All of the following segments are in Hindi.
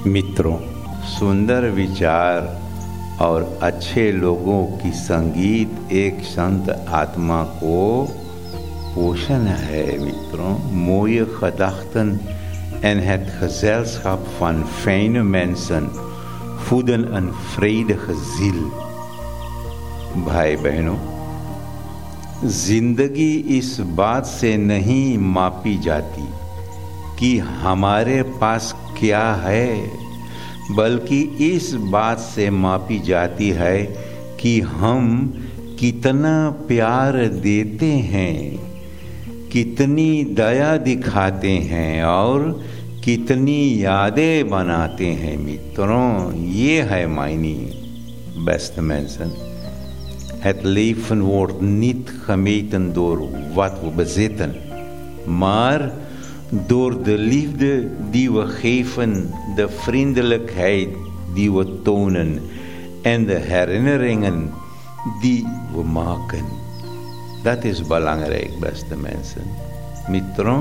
मित्रों, सुंदर विचार और अच्छे लोगों की संगीत एक संत आत्मा को पोषण है. Mittron, mooie gedachten en het gezelschap van fijne mensen voeden een vredige ziel. भाई बहनों, जिंदगी इस बात से नहीं मापी जाती कि हमारे पास क्या है, बल्कि इस बात से मापी जाती है कि हम कितना प्यार देते हैं, कितनी दया दिखाते हैं और कितनी यादें बनाते हैं. मित्रों, ये है मायने, beste mensen. Het leven wordt niet gemeten door wat we bezitten, maar door de liefde die we geven, de vriendelijkheid die we tonen en de herinneringen die we maken. Dat is belangrijk, beste mensen. मित्रों,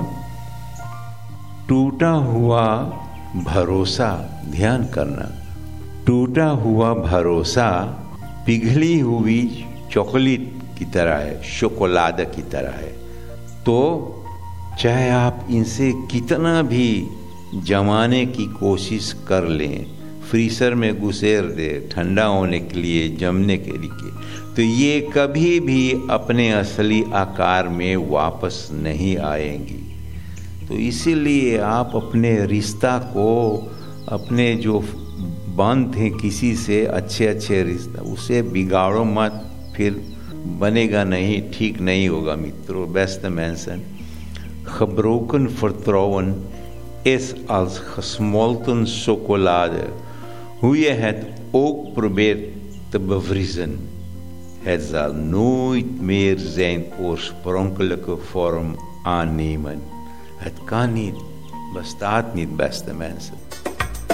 टूटा हुआ भरोसा, ध्यान करना, टूटा हुआ भरोसा पिघली हुई चॉकलेट की तरह है, शोकोलाद की तरह है. तो चाहे आप इनसे कितना भी जमाने की कोशिश कर लें, फ्रीजर में घुसेर दे ठंडा होने के लिए, जमने के लिए, तो ये कभी भी अपने असली आकार में वापस नहीं आएंगी. तो इसीलिए आप अपने रिश्ता को, अपने जो बंद थे किसी से, अच्छे अच्छे रिश्ता, उसे बिगाड़ो मत, फिर बनेगा नहीं, ठीक नहीं होगा. मित्रों, beste mensen, gebroken vertrouwen is als gesmolten chocolade, hoe je het ook probeert te bevriezen. Het zal nooit meer zijn oorspronkelijke vorm aannemen. Het kan niet, bestaat niet, beste mensen.